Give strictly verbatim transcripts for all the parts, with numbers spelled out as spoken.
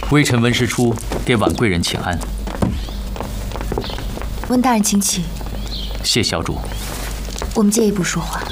微臣温师初给婉贵人请安。 温大人请起。 谢小主。 我们借一步说话。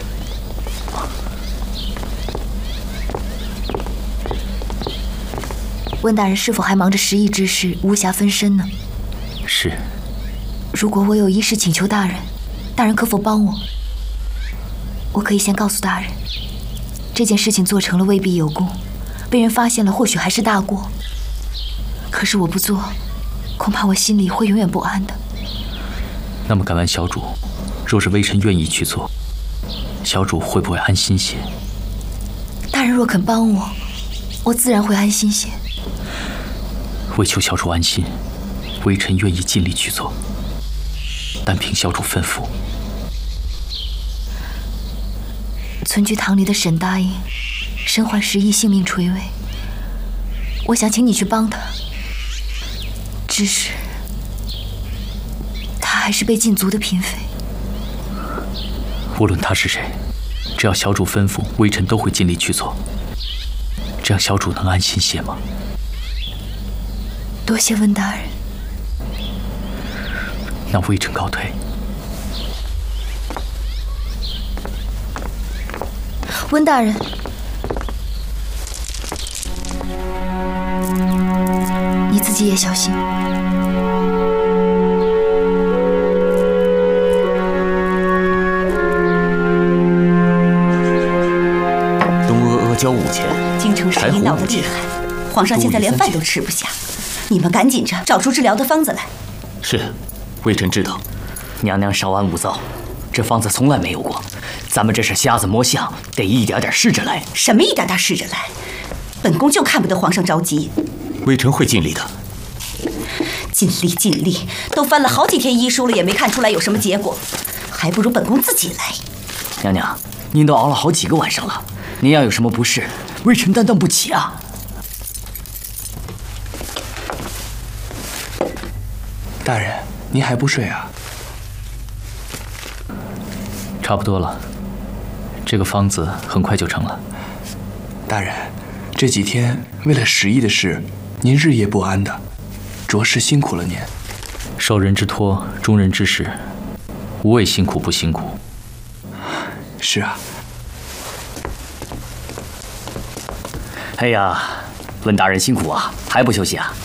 温大人是否还忙着时议之事，无暇分身呢？ 是。 如果我有一事请求大人，大人可否帮我？我可以先告诉大人，这件事情做成了未必有功，被人发现了或许还是大过。可是我不做，恐怕我心里会永远不安的。 那么敢问小主，若是微臣愿意去做，小主会不会安心些？ 大人若肯帮我，我自然会安心些。 为求小主安心，微臣愿意尽力去做，但凭小主吩咐。 存居堂里的沈答应身患失忆，性命垂危，我想请你去帮他，只是他还是被禁足的嫔妃。 无论他是谁，只要小主吩咐，微臣都会尽力去做。这样小主能安心些吗？ 多谢温大人。 那微臣告退。 温大人，你自己也小心。 东阿阿胶五钱， 京城失忆闹得厉害，皇上现在连饭都吃不下。你们赶紧着找出治疗的方子来。 是，微臣知道。娘娘稍安勿躁，这方子从来没有过。咱们这是瞎子摸象，得一点点试着来。 什么一点点试着来？本宫就看不得皇上着急。 微臣会尽力的。 尽力尽力，都翻了好几天医书了，也没看出来有什么结果，还不如本宫自己来。 娘娘，您都熬了好几个晚上了，您要有什么不适，微臣担当不起啊。 大人，您还不睡啊？ 差不多了。这个方子很快就成了。 大人，这几天为了时议的事，您日夜不安的，着实辛苦了您。 受人之托，忠人之事，无谓辛苦不辛苦。 是啊。 哎呀，温大人辛苦啊，还不休息啊？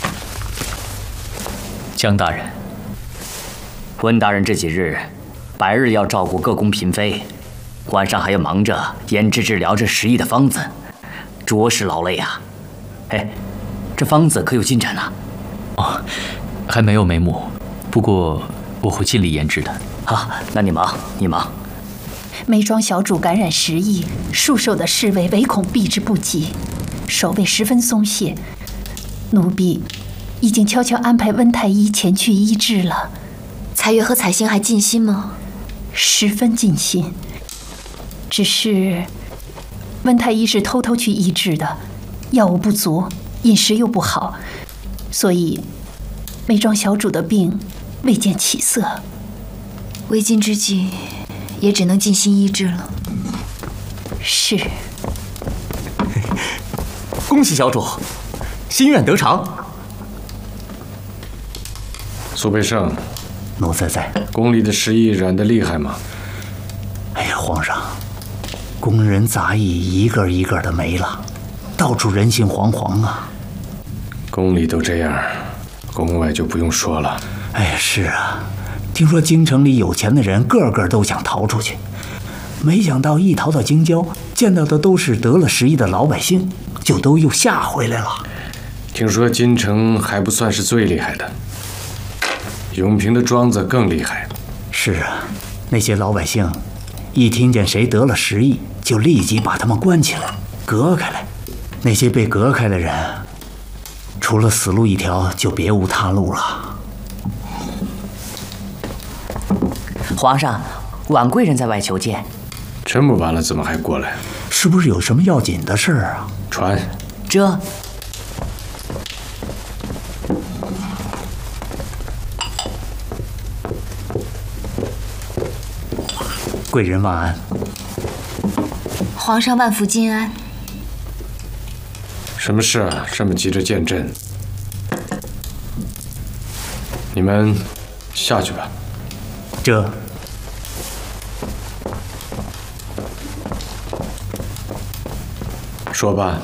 江大人， 温大人这几日，白日要照顾各宫嫔妃。晚上还要忙着研制治疗这时议的方子，着实劳累啊！哎，这方子可有进展呢？ 哦，还没有眉目，不过我会尽力研制的。 好，那你忙，你忙。 眉庄小主感染时疫，戍守的侍卫唯恐避之不及，守卫十分松懈。奴婢已经悄悄安排温太医前去医治了。 彩月和彩星还尽心吗？ 十分尽心。只是温太医是偷偷去医治的，药物不足，饮食又不好，所以眉庄小主的病未见起色。 为今之计，也只能尽心医治了。 是。 恭喜小主，心愿得偿。 苏培盛， 奴才在。 宫里的失忆染得厉害吗？ 哎呀，皇上，宫人杂役一个一个的没了，到处人心惶惶啊。 宫里都这样，宫外就不用说了。 哎，是啊，听说京城里有钱的人个个都想逃出去，没想到一逃到京郊，见到的都是得了失忆的老百姓，就都又吓回来了。 听说京城还不算是最厉害的，永平的庄子更厉害。 是啊，那些老百姓一听见谁得了失忆，就立即把他们关起来，隔开来。那些被隔开的人，除了死路一条，就别无他路了。 皇上，婉贵人在外求见。 这么晚了，怎么还过来？ 是不是有什么要紧的事儿啊？ 传。 这。 贵人万安。 皇上万福金安。 什么事啊？这么急着见朕？你们下去吧。 这。 说吧。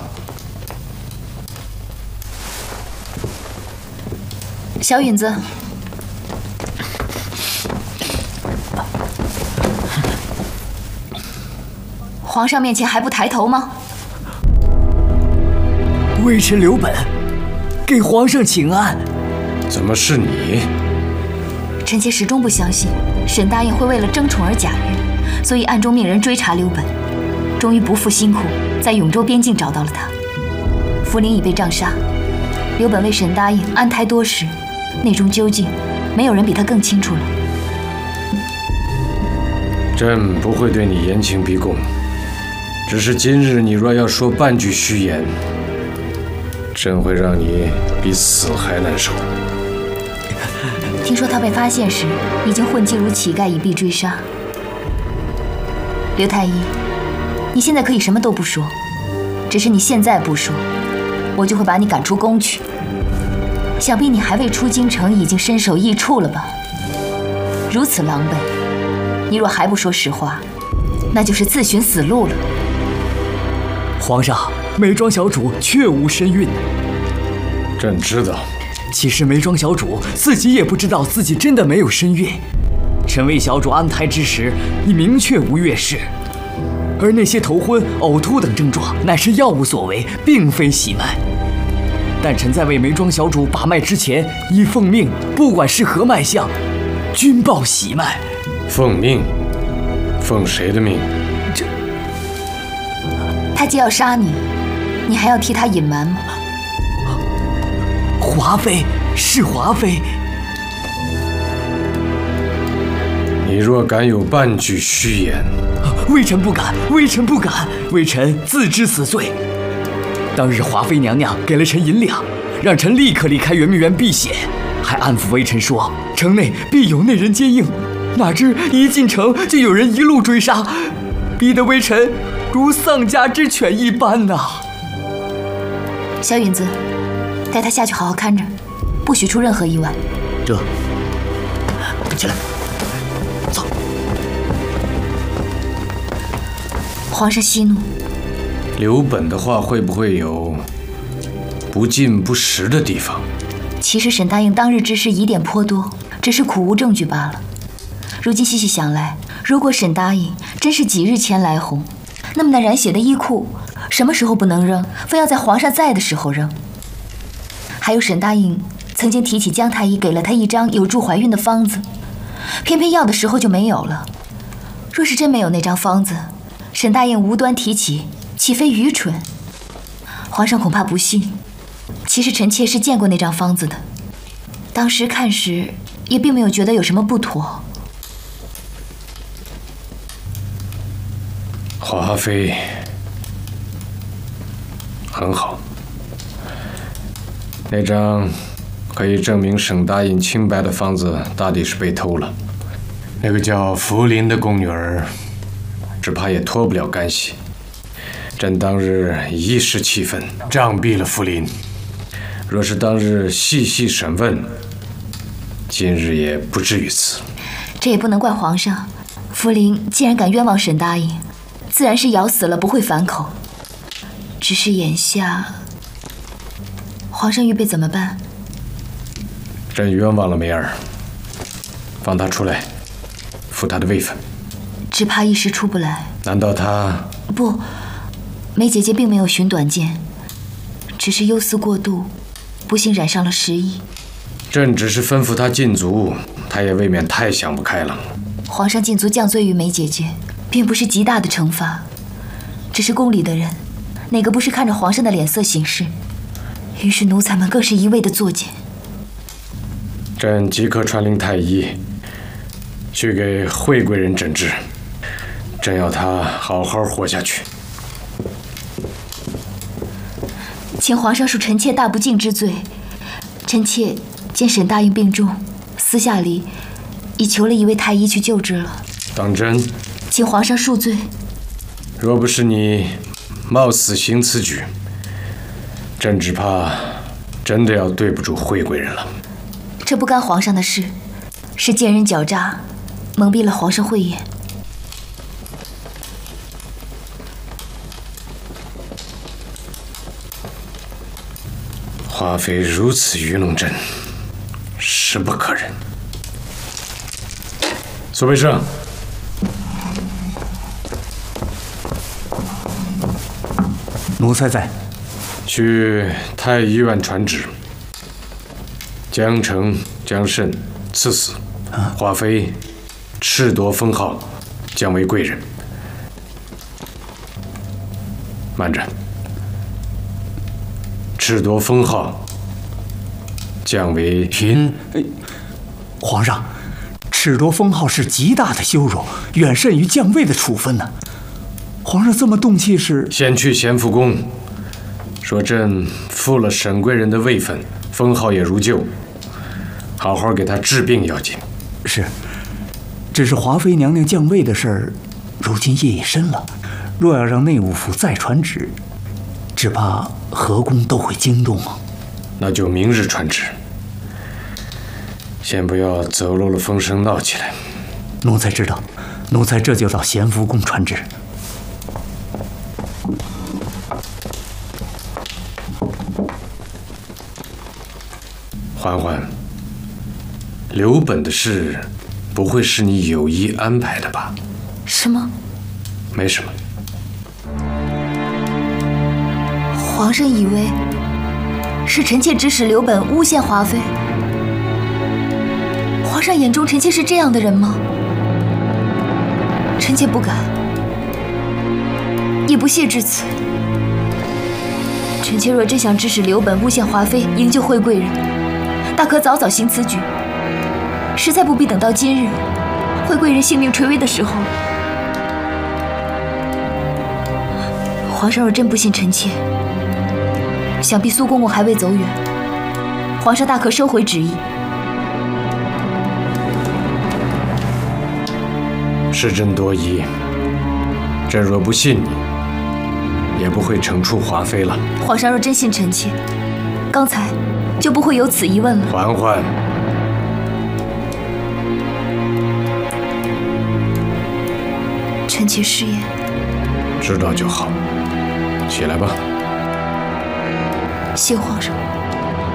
小允子。 皇上面前还不抬头吗？ 微臣刘本，给皇上请安。 怎么是你？ 臣妾始终不相信沈答应会为了争宠而假孕，所以暗中命人追查刘本，终于不负辛苦，在永州边境找到了他。福临已被杖杀，刘本为沈答应安胎多时，内中究竟，没有人比他更清楚了。 朕不会对你严刑逼供。 只是今日你若要说半句虚言，朕会让你比死还难受。 听说他被发现时，已经混迹如乞丐，已被追杀。刘太医，你现在可以什么都不说，只是你现在不说，我就会把你赶出宫去。想必你还未出京城，已经身首异处了吧？如此狼狈，你若还不说实话，那就是自寻死路了。 皇上，梅庄小主确无身孕。 朕知道。 其实梅庄小主自己也不知道自己真的没有身孕。臣为小主安胎之时，已明确无月事，而那些头昏、呕吐等症状，乃是药物所为，并非喜脉。但臣在为梅庄小主把脉之前，已奉命，不管是何脉象，均报喜脉。 奉命？奉谁的命？ 他既要杀你，你还要替他隐瞒吗？ 华妃是华妃。 你若敢有半句虚言， 微臣不敢，微臣不敢，微臣自知死罪。当日华妃娘娘给了臣银两，让臣立刻离开圆明园避险，还安抚微臣说城内必有内人接应。哪知一进城就有人一路追杀，逼得微臣。 如丧家之犬一般呐、啊！ 小允子，带他下去好好看着，不许出任何意外。 这，起来，走。 皇上息怒。 刘本的话会不会有不尽不实的地方？ 其实沈答应当日之事疑点颇多，只是苦无证据罢了。如今细细想来，如果沈答应真是几日前来红。 那么那染血的衣裤，什么时候不能扔？非要在皇上在的时候扔。还有沈答应曾经提起江太医给了他一张有助怀孕的方子，偏偏要的时候就没有了。若是真没有那张方子，沈答应无端提起，岂非愚蠢？皇上恐怕不信。其实臣妾是见过那张方子的，当时看时也并没有觉得有什么不妥。 华妃，很好。那张可以证明沈答应清白的方子，大抵是被偷了。那个叫福临的宫女儿，只怕也脱不了干系。朕当日一时气愤，杖毙了福临。若是当日细细审问，今日也不至于此。 这也不能怪皇上。福临既然敢冤枉沈答应。 自然是咬死了，不会反口。只是眼下，皇上预备怎么办？ 朕冤枉了梅儿，放她出来，付她的位分。 只怕一时出不来。 难道她…… 不，梅姐姐并没有寻短见，只是忧思过度，不幸染上了时疫。 朕只是吩咐她禁足，她也未免太想不开了。 皇上禁足降罪于梅姐姐。 并不是极大的惩罚，只是宫里的人，哪个不是看着皇上的脸色行事？于是奴才们更是一味的作践。 朕即刻传令太医，去给惠贵人诊治。朕要他好好活下去。 请皇上恕臣妾大不敬之罪。臣妾见沈答应病重，私下里已求了一位太医去救治了。 当真？ 请皇上恕罪。 若不是你冒死行此举， 朕只怕真的要对不住惠贵人了。 这不干皇上的事，是奸人狡诈，蒙蔽了皇上慧眼。 华妃如此愚弄朕，实不可忍。苏培盛， 奴才在。 去太医院传旨，江澄、江慎赐死，华妃褫夺封号，降为贵人。慢着，褫夺封号，降为嫔。 皇上，褫夺封号是极大的羞辱，远甚于降位的处分呢。皇上这么动气是？ 先去咸福宫，说朕复了沈贵人的位分，封号也如旧，好好给他治病要紧。 是，只是华妃娘娘降位的事儿，如今夜已深了，若要让内务府再传旨，只怕河宫都会惊动啊。 那就明日传旨，先不要走漏了风声闹起来。 奴才知道，奴才这就到咸福宫传旨。 嬛嬛，刘本的事不会是你有意安排的吧？ 什么？ 没什么。 皇上以为是臣妾指使刘本诬陷华妃？皇上眼中臣妾是这样的人吗？臣妾不敢，也不屑至此。臣妾若真想指使刘本诬陷华妃，营救惠贵人，大可早早行此举，实在不必等到今日惠贵人性命垂危的时候。皇上若真不信臣妾，想必苏公公还未走远，皇上大可收回旨意。 是朕多疑，朕若不信你，也不会惩处华妃了。 皇上若真信臣妾，刚才就不会有此疑问了。 嬛嬛， 臣妾失言。 知道就好。起来吧。 谢皇上。